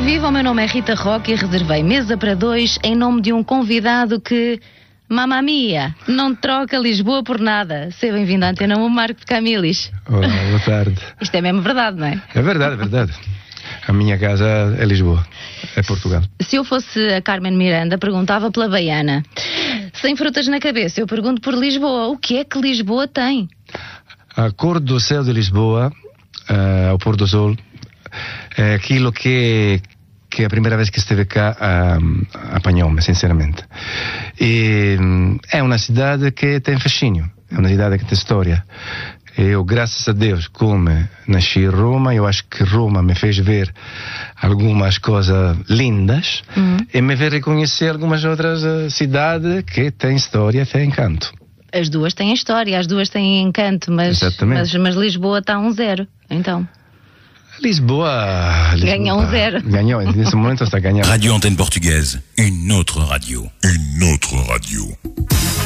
Viva, o meu nome é Rita Roque e reservei mesa para dois em nome de um convidado que, mamma mia, não troca Lisboa por nada. Seja bem-vindo à Antena 1, Marco de Camilis. Olá, boa tarde. Isto é mesmo verdade, não é? É verdade, é verdade. A minha casa é Lisboa, é Portugal. Se eu fosse a Carmen Miranda, perguntava pela baiana. Sem frutas na cabeça, eu pergunto por Lisboa. O que é que Lisboa tem? A cor do céu de Lisboa, ao pôr do sol, é aquilo que a primeira vez que esteve cá apanhou-me, sinceramente. E é uma cidade que tem fascínio, é uma cidade que tem história. Eu, graças a Deus, como nasci em Roma, eu acho que Roma me fez ver algumas coisas lindas e me fez reconhecer algumas outras cidades que têm história e têm encanto. As duas têm história, as duas têm encanto, mas Lisboa está 1-0, então. Lisboa ganhou 1-0. Ganhou, nesse momento está ganhando. Radio Antenne Portugaise, une autre radio. Une autre radio.